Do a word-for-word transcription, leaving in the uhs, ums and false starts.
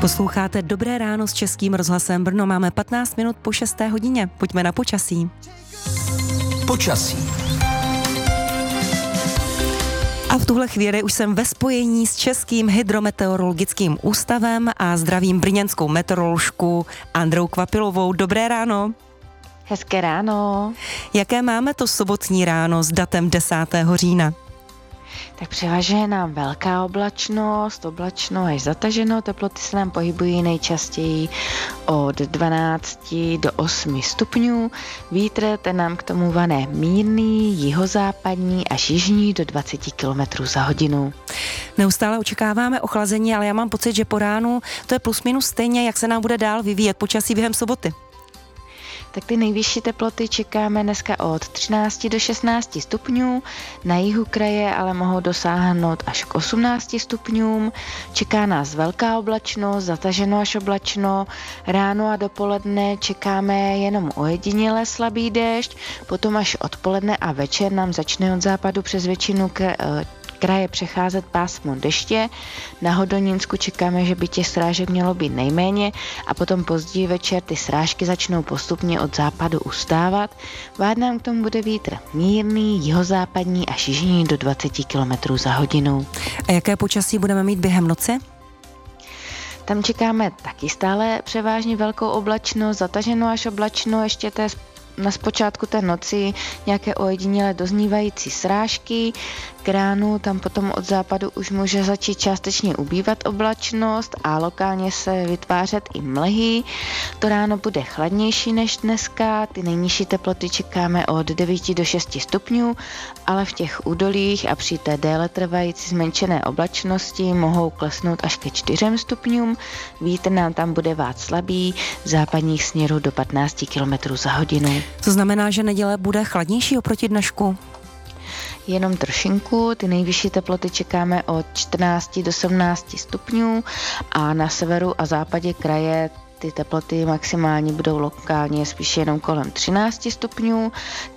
Posloucháte Dobré ráno s Českým rozhlasem Brno. Máme patnáct minut po šesté hodině. Pojďme na počasí. Počasí. A v tuhle chvíli už jsem ve spojení s Českým hydrometeorologickým ústavem a zdravím brněnskou meteoroložku Androu Kvapilovou. Dobré ráno. Hezké ráno. Jaké máme to sobotní ráno s datem desátého října? Tak převažuje nám velká oblačnost, oblačno až zataženo, teploty se nám pohybují nejčastěji od dvanácti do osmi stupňů, vítr ten nám k tomu vane mírný, jihozápadní až jižní do dvacet kilometrů za hodinu. Neustále očekáváme ochlazení, ale já mám pocit, že po ránu to je plus minus stejně, jak se nám bude dál vyvíjet počasí během soboty. Tak ty nejvyšší teploty čekáme dneska od třinácti do šestnácti stupňů, na jihu kraje ale mohou dosáhnout až k osmnácti stupňům. Čeká nás velká oblačnost, zataženo až oblačno, ráno a dopoledne čekáme jenom ojediněle slabý déšť, potom až odpoledne a večer nám začne od západu přes většinu k kraje přecházet pásmo deště. Na Hodonínsku čekáme, že by těch srážek mělo být nejméně a potom později večer ty srážky začnou postupně od západu ustávat. Vád nám k tomu bude vítr mírný, jihozápadní až jižní do dvacet kilometrů za hodinu. A jaké počasí budeme mít během noci? Tam čekáme taky stále převážně velkou oblačnost, zataženo až oblačno, ještě té na zpočátku té noci nějaké ojedinělé doznívající srážky. K ránu tam potom od západu už může začít částečně ubývat oblačnost a lokálně se vytvářet i mlhy. To ráno bude chladnější než dneska, ty nejnižší teploty čekáme od devíti do šesti stupňů, ale v těch údolích a při té déle trvající zmenšené oblačnosti mohou klesnout až ke čtyřem stupňům. Vítr nám tam bude vát slabý, západních směrů do patnácti kilometrů za hodinu. To znamená, že neděle bude chladnější oproti dnešku? Jenom trošinku, ty nejvyšší teploty čekáme od čtrnácti do sedmnácti stupňů a na severu a západě kraje ty teploty maximálně budou lokálně spíše jenom kolem třinácti stupňů.